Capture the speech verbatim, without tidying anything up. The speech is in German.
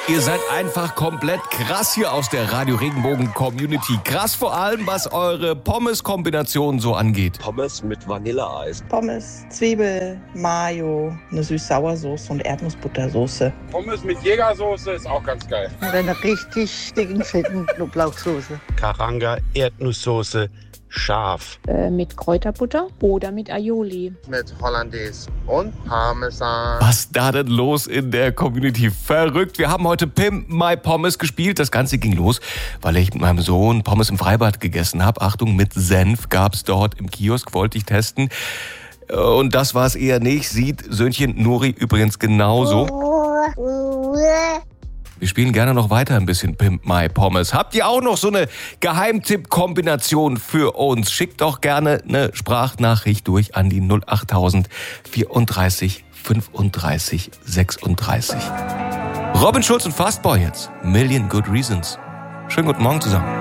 Ihr seid einfach komplett krass hier aus der Radio Regenbogen Community. Krass vor allem, was eure Pommes-Kombination so angeht. Pommes mit Vanilleeis. Pommes, Zwiebel, Mayo, eine Süß-Sauersoße und Erdnussbuttersoße. Pommes mit Jägersoße ist auch ganz geil. Und eine richtig dicken, fetten Knoblauchsoße. Karanga, Erdnusssoße, scharf. Äh, mit Kräuterbutter oder mit Aioli. Mit Hollandaise und Parmesan. Was da denn los in der Community? Verrückt. Wir haben heute Pimp My Pommes gespielt. Das Ganze ging los, weil ich mit meinem Sohn Pommes im Freibad gegessen habe. Achtung, mit Senf gab's dort im Kiosk, wollte ich testen. Und das war es eher nicht. Sieht Söhnchen Nuri übrigens genauso. Wir spielen gerne noch weiter ein bisschen Pimp My Pommes. Habt ihr auch noch so eine Geheimtipp-Kombination für uns? Schickt doch gerne eine Sprachnachricht durch an die null achttausend vierunddreißig fünfunddreißig sechsunddreißig. Robin Schulz und Fastboy jetzt. Million Good Reasons. Schönen guten Morgen zusammen.